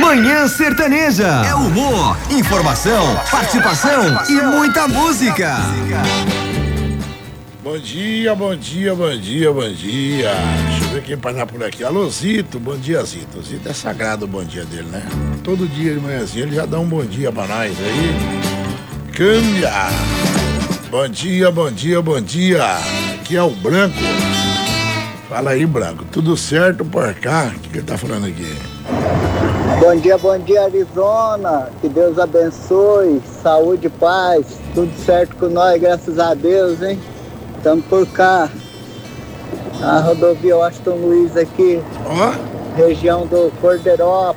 Manhã Sertaneja. É humor, informação, participação e muita música. Bom dia, bom dia, bom dia, bom dia. Deixa eu ver quem parar por aqui. Alô, Zito, bom dia, Zito. Zito é sagrado o bom dia dele, né? Todo dia de manhãzinha ele já dá um bom dia pra nós aí. Câmbia. Bom dia, bom dia, bom dia. Aqui é o Branco. Fala aí, Branco. Tudo certo por cá? O que ele tá falando aqui? Bom dia, Arizona. Que Deus abençoe. Saúde e paz. Tudo certo com nós, graças a Deus, hein? Estamos por cá. A rodovia Washington Luiz aqui. Ó. Região do Cordeirópolis.